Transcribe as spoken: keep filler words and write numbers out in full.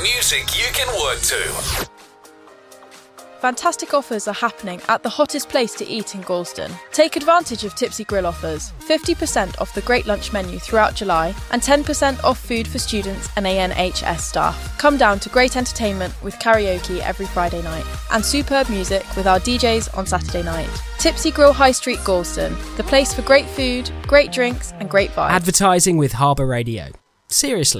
music you can work to. Fantastic offers are happening at the hottest place to eat in Galston. Take advantage of Tipsy Grill offers. fifty percent off the Great Lunch menu throughout July and ten percent off food for students and A N H S staff. Come down to great entertainment with karaoke every Friday night and superb music with our D Js on Saturday night. Tipsy Grill High Street Galston, the place for great food, great drinks and great vibes. Advertising with Harbour Radio. Seriously.